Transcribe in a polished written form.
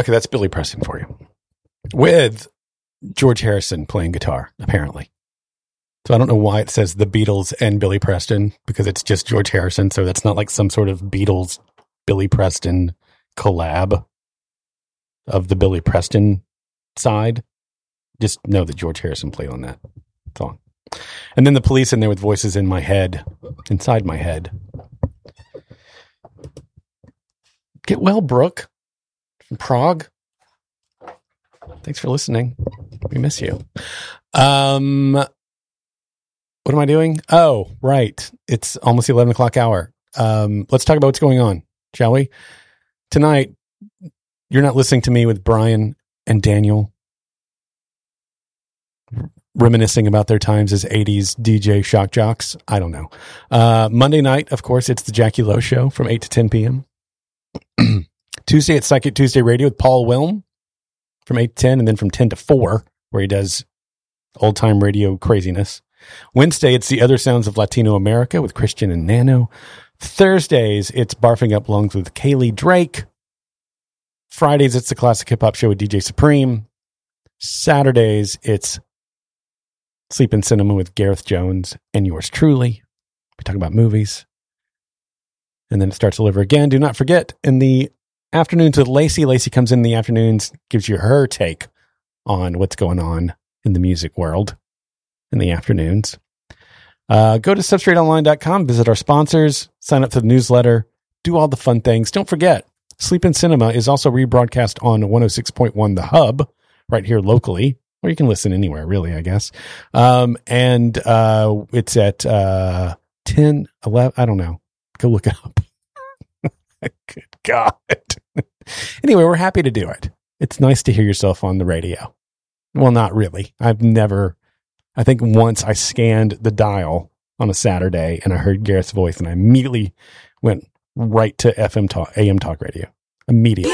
Okay, that's Billy Preston for you. With George Harrison playing guitar, apparently. So I don't know why it says the Beatles and Billy Preston, because it's just George Harrison. So that's not like some sort of Beatles, Billy Preston collab of the Billy Preston side. Just know that George Harrison played on that song. And then the Police in there with Voices in My Head, inside my head. Get well, Brooke, from Prague. Thanks for listening. We miss you. What am I doing? Oh, right. It's almost the 11 o'clock hour. Let's talk about what's going on, shall we? Tonight, you're not listening to me with Brian and Daniel reminiscing about their times as 80s DJ shock jocks. I don't know. Monday night, of course, it's the Jackie Lowe Show from 8 to 10 p.m. Tuesday, it's Psychic Tuesday Radio with Paul Wilm from 8 to 10, and then from 10 to 4, where he does old-time radio craziness. Wednesday, it's The Other Sounds of Latino America with Christian and Nano. Thursdays, it's Barfing Up Lungs with Kaylee Drake. Fridays, it's the Classic Hip Hop Show with DJ Supreme. Saturdays, it's Sleep in Cinema with Gareth Jones and yours truly. We talk about movies. And then it starts over again. Do not forget, in the afternoons with Lacey. Lacey comes in the afternoons, gives you her take on what's going on in the music world in the afternoons. Go to substrateonline.com, visit our sponsors, sign up to the newsletter, do all the fun things. Don't forget, Sleep in Cinema is also rebroadcast on 106.1 The Hub, right here locally, or you can listen anywhere, really, I guess. And it's at 10, 11, I don't know. Go look it up. Good God. Anyway, we're happy to do it. It's nice to hear yourself on the radio. Well, not really. I think once I scanned the dial on a Saturday and I heard Gareth's voice and I immediately went right to FM talk, AM talk radio. Immediately.